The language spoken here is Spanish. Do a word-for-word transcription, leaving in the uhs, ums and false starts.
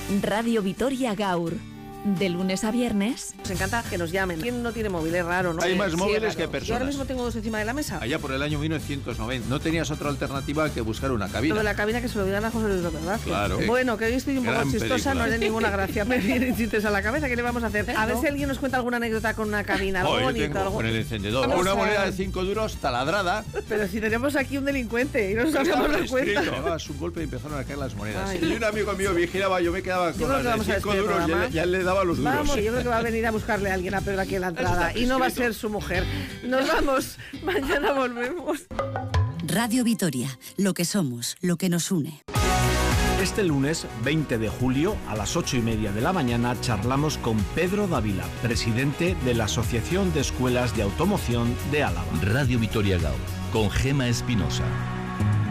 Radio Vitoria Gaur. De lunes a viernes. Nos encanta que nos llamen. ¿Quién no tiene móvil? Es raro, ¿no? Hay más Sí, móviles raro. que personas. Yo ahora mismo tengo dos encima de la mesa. Allá por el año mil novecientos noventa. No tenías otra alternativa que buscar una cabina. Lo de la cabina que se lo digan a José Luis López, ¿verdad? Claro. Bueno, que hoy estoy un poco Gran chistosa, película. no haré ninguna gracia. Me vienen chistes a la cabeza. ¿Qué le vamos a hacer? A ver si alguien nos cuenta alguna anécdota con una cabina, algo Oh, yo bonito. tengo Algo... con el encendedor. Vamos Una a- moneda de cinco duros taladrada. Pero si tenemos aquí un delincuente y no nos Estaba habíamos dado escrito. cuenta. Dabas un golpe y empezaron a caer las monedas. Ay. Y un amigo mío vigilaba, yo me quedaba Yo con creo que las vamos de a cinco despedir el duros y programa. él, ya él le daba los duros. Vamos, yo creo que va a venir a buscarle a alguien a Pedro aquí en la entrada. Está Y no va a escrito. ser su mujer. Nos vamos. Mañana volvemos. Radio Vitoria, lo que somos, lo que nos une. Este lunes veinte de julio a las ocho y media de la mañana charlamos con Pedro Dávila, presidente de la Asociación de Escuelas de Automoción de Álava. Radio Vitoria Gaur, con Gema Espinosa.